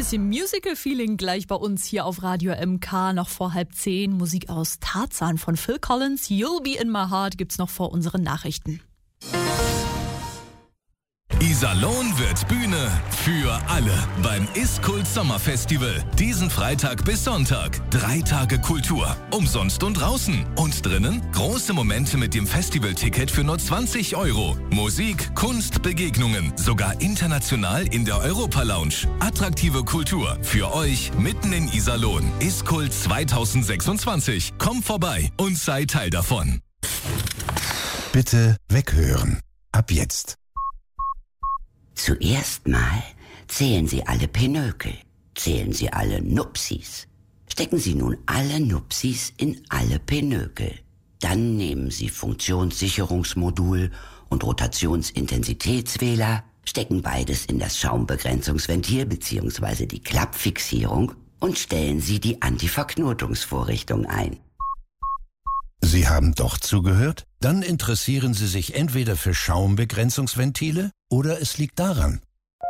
bisschen Musical-Feeling gleich bei uns hier auf Radio MK. Noch vor 9:30 Musik aus Tarzan von Phil Collins. You'll Be In My Heart gibt's noch vor unseren Nachrichten. Iserlohn wird Bühne für alle beim Ist-Kult Sommerfestival. Diesen Freitag bis Sonntag. 3 Tage Kultur. Umsonst und draußen. Und drinnen große Momente mit dem Festivalticket für nur 20 €. Musik, Kunst, Begegnungen. Sogar international in der Europa-Lounge. Attraktive Kultur für euch mitten in Iserlohn. Ist-Kult 2026. Kommt vorbei und sei Teil davon. Bitte weghören. Ab jetzt. Zuerst mal zählen Sie alle Pinökel, zählen Sie alle Nupsis. Stecken Sie nun alle Nupsis in alle Pinökel. Dann nehmen Sie Funktionssicherungsmodul und Rotationsintensitätswähler, stecken beides in das Schaumbegrenzungsventil bzw. die Klappfixierung und stellen Sie die Antiverknotungsvorrichtung ein. Sie haben doch zugehört? Dann interessieren Sie sich entweder für Schaumbegrenzungsventile oder es liegt daran.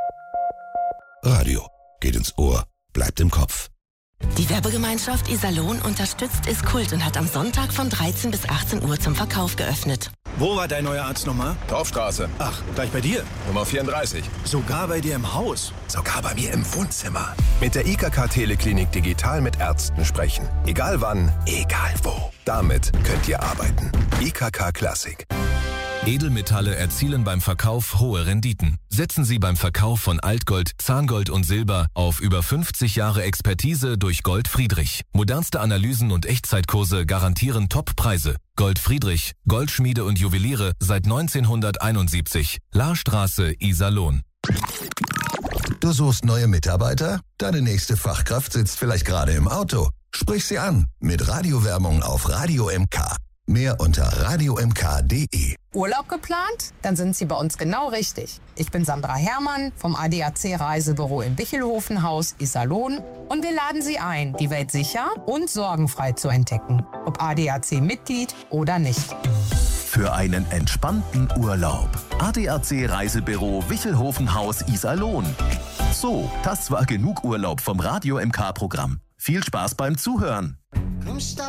Radio geht ins Ohr, bleibt im Kopf. Die Werbegemeinschaft Iserlohn unterstützt Ist-Kult und hat am Sonntag von 13 bis 18 Uhr zum Verkauf geöffnet. Wo war dein neuer Arzt nochmal? Dorfstraße. Ach, gleich bei dir? Nummer 34. Sogar bei dir im Haus? Sogar bei mir im Wohnzimmer. Mit der IKK Teleklinik digital mit Ärzten sprechen. Egal wann, egal wo. Damit könnt ihr arbeiten. IKK Klassik. Edelmetalle erzielen beim Verkauf hohe Renditen. Setzen Sie beim Verkauf von Altgold, Zahngold und Silber auf über 50 Jahre Expertise durch Gold Friedrich. Modernste Analysen und Echtzeitkurse garantieren Top-Preise. Gold Friedrich, Goldschmiede und Juweliere seit 1971. Lahrstraße, Iserlohn. Du suchst neue Mitarbeiter? Deine nächste Fachkraft sitzt vielleicht gerade im Auto. Sprich sie an mit Radiowerbung auf Radio MK. Mehr unter radiomk.de. Urlaub geplant? Dann sind Sie bei uns genau richtig. Ich bin Sandra Herrmann vom ADAC Reisebüro im Bichelhofenhaus Iserlohn und wir laden Sie ein, die Welt sicher und sorgenfrei zu entdecken. Ob ADAC-Mitglied oder nicht. Für einen entspannten Urlaub. ADAC Reisebüro Wichelhofenhaus Iserlohn. So, das war genug Urlaub vom Radio MK-Programm. Viel Spaß beim Zuhören.